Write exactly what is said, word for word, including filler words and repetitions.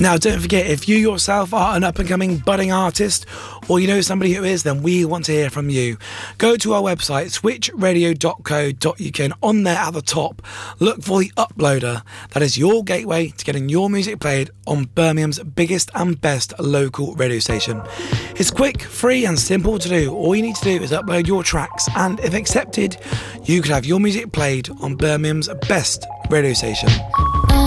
Now, don't forget, if you yourself are an up-and-coming budding artist, or you know somebody who is, then we want to hear from you. Go to our website, switch radio dot co dot uk, and on there at the top, look for the Uploader. That is your gateway to getting your music played on Birmingham's biggest and best local radio station. It's quick, free and simple to do. All you need to do is upload your tracks, and if accepted, you could have your music played on Birmingham's best radio station.